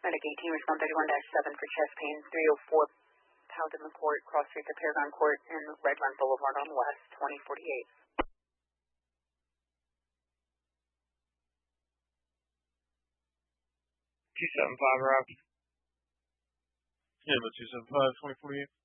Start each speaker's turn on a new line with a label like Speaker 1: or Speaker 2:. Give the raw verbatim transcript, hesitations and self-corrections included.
Speaker 1: Medic eighteen, respond thirty-one dash seven for chest pain, three oh four Paladin Court, cross street to Paragon Court, and Redland Boulevard on West, twenty forty-eight.
Speaker 2: two seven five, Rock.
Speaker 3: Yeah, but two seven five, twenty forty-eight.